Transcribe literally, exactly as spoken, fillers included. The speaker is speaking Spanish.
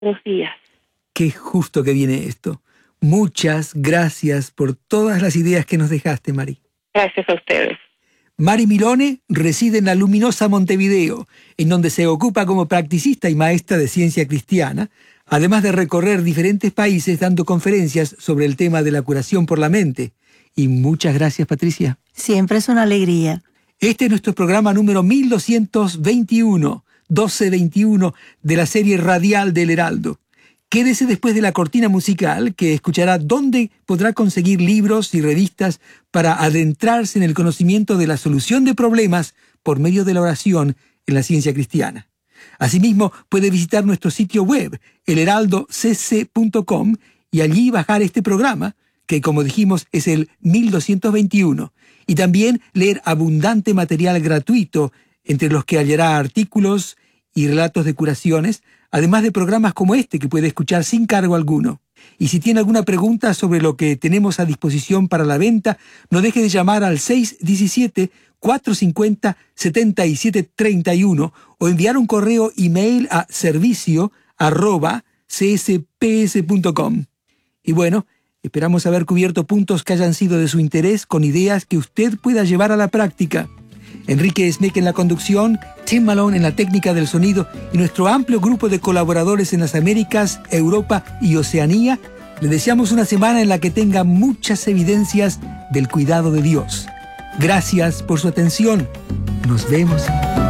Buenos días. Qué justo que viene esto. Muchas gracias por todas las ideas que nos dejaste, Mari. Gracias a ustedes. Mari Milone reside en la luminosa Montevideo, en donde se ocupa como practicista y maestra de ciencia cristiana, además de recorrer diferentes países dando conferencias sobre el tema de la curación por la mente. Y muchas gracias, Patricia. Siempre es una alegría. Este es nuestro programa número mil doscientos veintiuno, doce veintiuno de la serie radial del Heraldo. Quédese después de la cortina musical, que escuchará dónde podrá conseguir libros y revistas para adentrarse en el conocimiento de la solución de problemas por medio de la oración en la ciencia cristiana. Asimismo, puede visitar nuestro sitio web, el heraldo c c punto com, y allí bajar este programa, que como dijimos es el mil doscientos veintiuno, y también leer abundante material gratuito, entre los que hallará artículos y relatos de curaciones, además de programas como este que puede escuchar sin cargo alguno. Y si tiene alguna pregunta sobre lo que tenemos a disposición para la venta, no deje de llamar al seis uno siete, cuatro cinco cero, siete siete tres uno o enviar un correo email a servicio arroba c s p s punto com. Y bueno, esperamos haber cubierto puntos que hayan sido de su interés con ideas que usted pueda llevar a la práctica. Enrique Sneck en la conducción, Tim Malone en la técnica del sonido y nuestro amplio grupo de colaboradores en las Américas, Europa y Oceanía, le deseamos una semana en la que tenga muchas evidencias del cuidado de Dios. Gracias por su atención. Nos vemos.